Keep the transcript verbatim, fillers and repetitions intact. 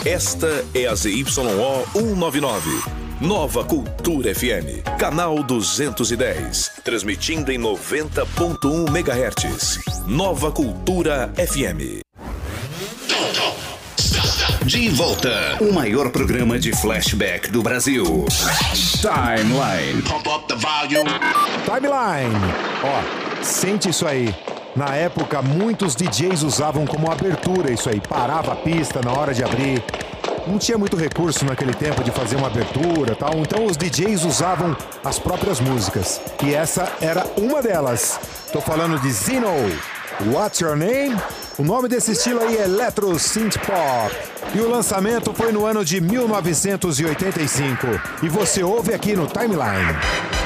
Esta é a Z Y O cento e noventa e nove. Nova Cultura F M, canal duzentos e dez, transmitindo em noventa ponto um megahertz. Nova Cultura F M. De volta, o maior programa de flashback do Brasil. Timeline. Timeline. Ó, sente isso aí. Na época, muitos D Js usavam como abertura isso aí. Parava a pista na hora de abrir. Não tinha muito recurso naquele tempo de fazer uma abertura e tal. Então os D Js usavam as próprias músicas. E essa era uma delas. Tô falando de Zeno. What's Your Name? O nome desse estilo aí é Electro Synth Pop. E o lançamento foi no ano de mil novecentos e oitenta e cinco. E você ouve aqui no Timeline.